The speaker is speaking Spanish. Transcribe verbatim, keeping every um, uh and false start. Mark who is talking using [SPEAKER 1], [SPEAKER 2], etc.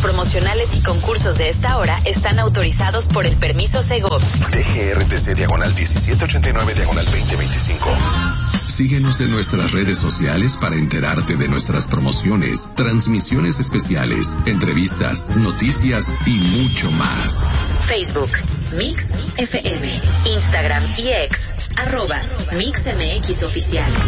[SPEAKER 1] promocionales y concursos de esta hora están autorizados por el permiso Segov.
[SPEAKER 2] D G R T C diagonal diecisiete ochenta y nueve diagonal veinte veinticinco.
[SPEAKER 3] Síguenos en nuestras redes sociales para enterarte de nuestras promociones, transmisiones especiales, entrevistas, noticias y mucho más.
[SPEAKER 1] Facebook, Mix F M, Instagram y X, arroba Mix M X Oficial.